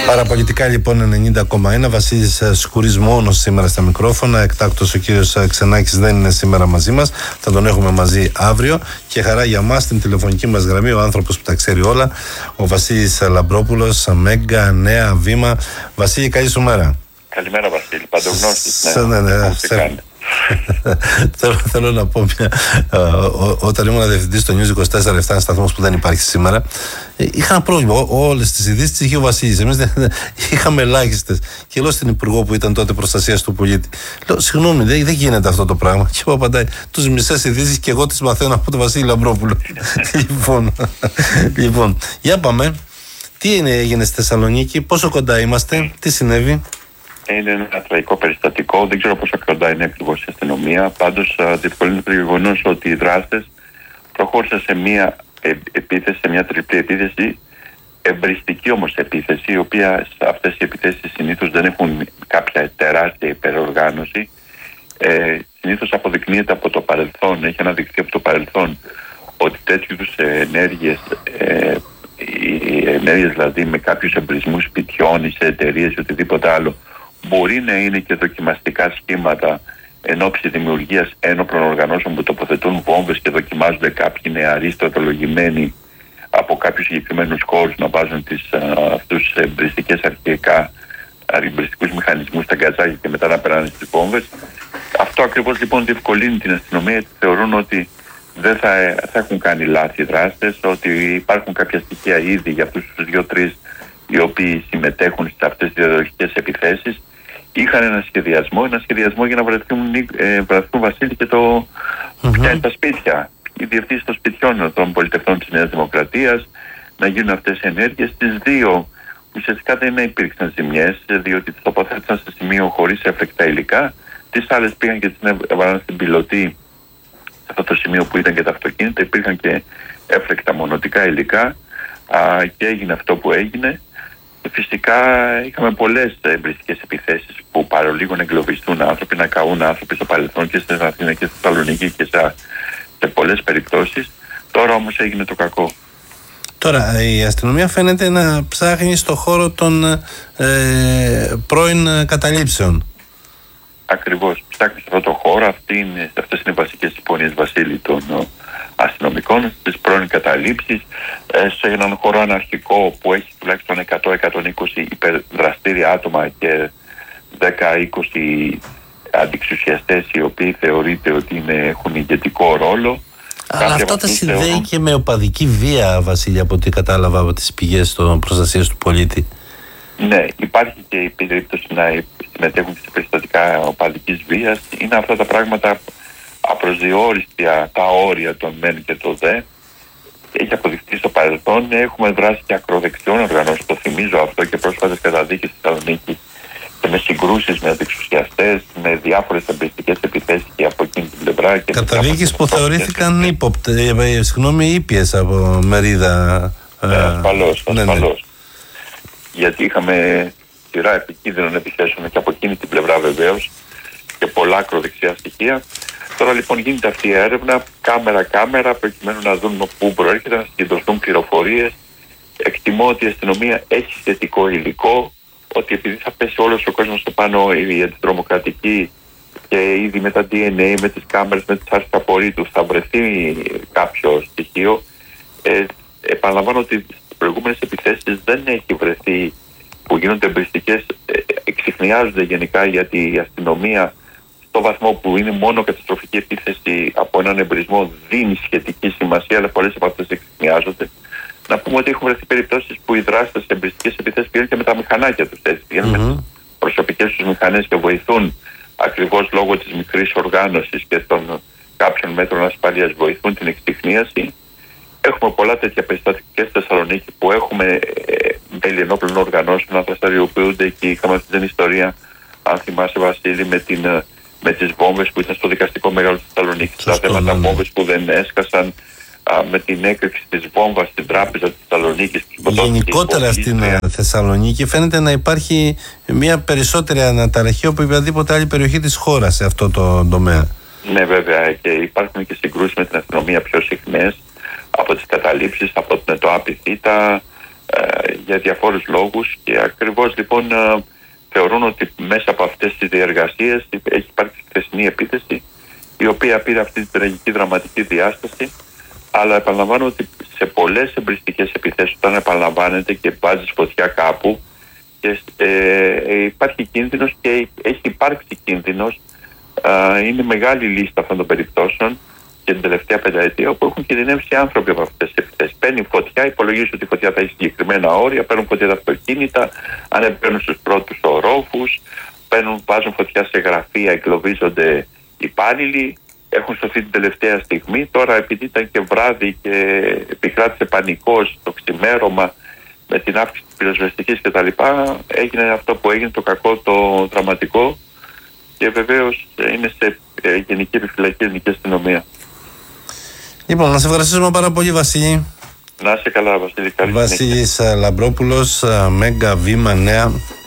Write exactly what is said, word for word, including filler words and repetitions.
Παραπολιτικά λοιπόν ενενήντα κόμμα ένα. Βασίλης Σκουρής μόνος σήμερα στα μικρόφωνα. Εκτάκτος ο κύριος Ξενάκης δεν είναι σήμερα μαζί μας. Θα τον έχουμε μαζί αύριο. Και χαρά για μας την τηλεφωνική μας γραμμή, ο άνθρωπος που τα ξέρει όλα, ο Βασίλης Λαμπρόπουλος, Μέγκα, Νέα, Βήμα. Βασίλη, καλή σου μέρα. Καλημέρα Βασίλη, παντογνώστης. Ναι, ναι, ναι. θέλω, θέλω να πω μια, ό, όταν ήμουν διευθυντής στο News είκοσι τέσσερα εφτά, ένα σταθμός που δεν υπάρχει σήμερα, είχα ένα πρόβλημα. Όλες τις ειδήσεις τις είχε ο Βασίλης. Εμείς δεν, είχαμε ελάχιστες. Και λέω στην Υπουργό που ήταν τότε Προστασίας του Πολίτη, λέω, συγγνώμη, δεν, δεν γίνεται αυτό το πράγμα. Και μου απαντάει, τους μισές ειδήσεις και εγώ τις μαθαίνω από τον Βασίλη Λαμπρόπουλο. λοιπόν, λοιπόν, για πάμε. Τι είναι, έγινε στη Θεσσαλονίκη, πόσο κοντά είμαστε, τι συνέβη? Είναι ένα τραγικό περιστατικό. Δεν ξέρω πόσο κοντά είναι ακριβώς η αστυνομία. Πάντως, διευκολύνεται το γεγονός ότι οι δράστες προχώρησαν σε μια επίθεση, σε μια τριπλή επίθεση, εμπριστική όμως επίθεση, η οποία σε αυτές οι επιθέσεις συνήθως δεν έχουν κάποια τεράστια υπεροργάνωση. Ε, συνήθως αποδεικνύεται από το παρελθόν, έχει αναδειχθεί από το παρελθόν ότι τέτοιου είδους ενέργειες, ε, οι ενέργειες δηλαδή με κάποιους εμπρισμούς σπιτιών ή σε εταιρείες ή οτιδήποτε άλλο, μπορεί να είναι και δοκιμαστικά σχήματα εν ώψη δημιουργίας ένοπλων οργανώσεων που τοποθετούν βόμβες και δοκιμάζονται κάποιοι νεαροί στρατολογημένοι από κάποιους συγκεκριμένους χώρους να βάζουν τις, α, αυτούς εμπριστικές αρχικά εμπριστικούς μηχανισμούς στα γκαζάκια και μετά να περνάνε στις βόμβες. Αυτό ακριβώς λοιπόν διευκολύνει την αστυνομία, γιατί θεωρούν ότι δεν θα, θα έχουν κάνει λάθη οι δράστες, ότι υπάρχουν κάποια στοιχεία ήδη για αυτούς τους δύο-τρεις οι οποίοι συμμετέχουν σε αυτές τις διαδοχικές επιθέσεις. Είχαν ένα σχεδιασμό, ένα σχεδιασμό για να βρεθούν, ε, βρεθούν Βασίλη και το mm-hmm. τα σπίτια. Οι διευθύνσεις των σπιτιών των πολιτευτών της Νέας Δημοκρατίας, να γίνουν αυτές οι ενέργειες. Στις δύο ουσιαστικά δεν υπήρξαν ζημιές, διότι τις τοποθέτησαν σε σημείο χωρίς έφεκτα υλικά. Τις άλλες πήγαν και τις έβαλαν στην πιλωτή, σε αυτό το σημείο που ήταν και τα αυτοκίνητα. Υπήρχαν και έφεκτα μονοτικά υλικά α, και έγινε αυτό που έγινε. Φυσικά είχαμε πολλές εμπριστικές επιθέσεις που παρολίγο να εγκλωβιστούν άνθρωποι, να καούν άνθρωποι στο παρελθόν και στην Αθήνα και στη Θεσσαλονίκη και σε, σε πολλές περιπτώσεις. Τώρα όμως έγινε το κακό. Τώρα η αστυνομία φαίνεται να ψάχνει στο χώρο των ε, πρώην καταλήψεων. Ακριβώς, ψάχνει σε αυτό το χώρο. Αυτή είναι, αυτές είναι οι βασικές συμφωνίες, Βασίλη, των αστυνομικών, στις πρώην καταλήψεις, σε έναν χώρο αναρχικό που έχει τουλάχιστον εκατό με εκατόν είκοσι υπερδραστήρια άτομα και δέκα με είκοσι αντιξουσιαστές οι οποίοι θεωρείται ότι είναι, έχουν ηγετικό ρόλο. Αλλά αυτό τα συνδέει θεωρούν... και με οπαδική βία, Βασίλη, από ό,τι κατάλαβα από τις πηγές των προστασίας του πολίτη. Ναι, υπάρχει και η περίπτωση να συμμετέχουν σε περιστατικά οπαδικής βίας. Είναι αυτά τα πράγματα απροσδιόριστα, τα όρια των μεν και των δε. Έχει αποδειχθεί στο παρελθόν. Έχουμε δράσει και ακροδεξιών οργανώσεων, το θυμίζω αυτό, και πρόσφατες καταδίκες στη Θεσσαλονίκη και με συγκρούσεις με αντιξουσιαστές, με διάφορες εμπριστικές επιθέσεις και από εκείνη την πλευρά. Καταδίκες που θεωρήθηκαν ύποπτε, ε, συγγνώμη, ήπιες από μερίδα. Ε, ασφαλώς, ασφαλώς. Ναι, ναι. Γιατί είχαμε σειρά επικίνδυνων επιθέσεων και από εκείνη την πλευρά βεβαίως και πολλά ακροδεξιά στοιχεία. Τώρα λοιπόν γίνεται αυτή η έρευνα κάμερα-κάμερα προκειμένου να δουν πού προέρχεται, να συγκεντρωθούν πληροφορίες. Εκτιμώ ότι η αστυνομία έχει θετικό υλικό, ότι επειδή θα πέσει όλος ο κόσμος επάνω η αντιτρομοκρατική και ήδη με τα ντι εν έι, με τις κάμερες, με τις άρσεις απορρίτου θα βρεθεί κάποιο στοιχείο. Ε, επαναλαμβάνω ότι στις προηγούμενες επιθέσεις δεν έχει βρεθεί, που γίνονται εμπριστικές, ε, εξυχνιάζονται γενικά, γιατί η αστυνομία στο βαθμό που είναι μόνο καταστροφική επίθεση από έναν εμπρισμό δίνει σχετική σημασία, αλλά πολλές από αυτές εξυχνιάζονται. Να πούμε ότι έχουν βρεθεί περιπτώσεις που οι δράστες σε εμπριστικές επιθέσεις πηγαίνουν και με τα μηχανάκια τους, έτσι, πηγαίνουν mm-hmm. με τις προσωπικές τους μηχανές και βοηθούν ακριβώς λόγω της μικρής οργάνωσης και των κάποιων μέτρων ασφαλείας, βοηθούν την εξυχνίαση. Έχουμε πολλά τέτοια περιστατικά και στη Θεσσαλονίκη που έχουμε ε, μέλη ενόπλων οργανώσεων να δραστηριοποιούνται εκεί. Είχαμε αυτή την ιστορία, αν θυμάσαι Βασίλη, με, την, με τις βόμβες που ήταν στο δικαστικό μεγάλο της Θεσσαλονίκης. Τα θέματα ναι. βόμβες που δεν έσκασαν, α, με την έκρηξη της βόμβας στην τράπεζα της Θεσσαλονίκης. Γενικότερα στην Θεσσαλονίκη φαίνεται να υπάρχει μια περισσότερη αναταραχή από οποιαδήποτε άλλη περιοχή της χώρας σε αυτό το τομέα. Ναι, βέβαια, και υπάρχουν και συγκρούσεις με την αστυνομία πιο συχνές από τις καταλήψεις, από την ΕΤΟΑΠΗ Θήτα, ε, για διαφόρους λόγους, και ακριβώς λοιπόν ε, θεωρούν ότι μέσα από αυτές τις διεργασίες έχει υπάρξει χθεσινή επίθεση, η οποία πήρε αυτή την τραγική δραματική διάσταση. Αλλά επαναλαμβάνω ότι σε πολλές εμπριστικές επιθέσεις, όταν επαναλαμβάνεται και βάζεις φωτιά κάπου, και, ε, υπάρχει κίνδυνος και έχει υπάρξει κίνδυνος. Ε, είναι μεγάλη λίστα αυτών των περιπτώσεων και την τελευταία πενταετία όπου έχουν κινδυνεύσει άνθρωποι από αυτές τις επιθέσεις. Παίρνει φωτιά, υπολογίζει ότι η φωτιά θα έχει συγκεκριμένα όρια, παίρνουν φωτιά τα αυτοκίνητα, ανεβαίνουν στους πρώτους ορόφους, παίρνουν, βάζουν φωτιά σε γραφεία, εγκλωβίζονται υπάλληλοι. Έχουν σωθεί την τελευταία στιγμή. Τώρα, επειδή ήταν και βράδυ και επικράτησε πανικός το ξημέρωμα με την αύξηση της πυροσβεστικής κτλ., έγινε αυτό που έγινε, το κακό, το δραματικό, και βεβαίως είναι σε γενική επιφυλακή ελληνική αστυνομία. Λοιπόν, να σε ευχαριστήσουμε πάρα πολύ, Βασίλη. Να είσαι καλά, Βασίλη. Βασίλης Λαμπρόπουλος, Μέγκα Βήμα Νέα.